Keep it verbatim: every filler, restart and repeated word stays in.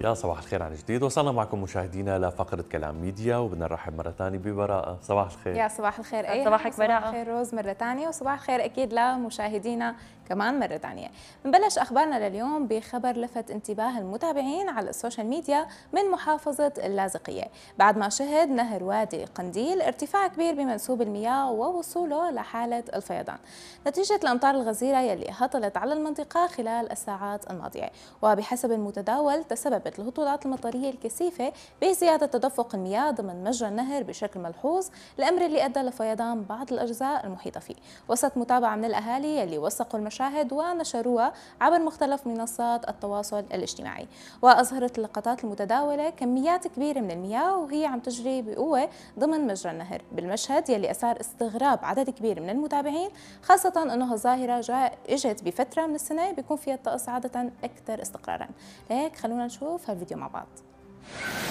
يا صباح الخير عن جديد. وصلنا معكم مشاهدينا لفقرة كلام ميديا، وبدنا نرحب مرة ثانية ببراءة. صباح الخير. يا صباح الخير أيها. صباحك براءة. صباح الخير روز مرة ثانية، وصباح الخير أكيد لمشاهدينا كمان مرة ثانية. بنبلش أخبارنا لليوم بخبر لفت انتباه المتابعين على السوشيال ميديا من محافظة اللاذقية، بعد ما شهد نهر وادي قنديل ارتفاع كبير بمنسوب المياه ووصوله لحالة الفيضان نتيجة الأمطار الغزيرة يلي هطلت على المنطقة خلال الساعات الماضية. وبحسب المتداول تسببت الهطولات المطرية الكثيفة بزيادة تدفق المياه ضمن مجرى النهر بشكل ملحوظ، الأمر اللي أدى لفيضان بعض الأجزاء المحيطة فيه، وسط متابعة من الأهالي يلي وثقوا المشاهد ونشروها عبر مختلف منصات التواصل الاجتماعي. وأظهرت اللقطات المتداولة كميات كبيرة من المياه وهي عم تجري بقوة ضمن مجرى النهر، بالمشهد يلي أثار استغراب عدد كبير من المتابعين، خاصة أنه الظاهرة جاء إجت بفترة من السنة بيكون فيها الطقس عادة أكثر استقرارا. لهيك خلونا نشوف هالفيديو مع بعض.